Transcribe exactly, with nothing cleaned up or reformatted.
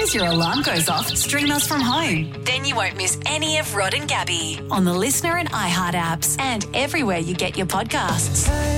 as your alarm goes off, stream us from home. Then you won't miss any of Rod and Gabby on the Listener and iHeart apps and everywhere you get your podcasts.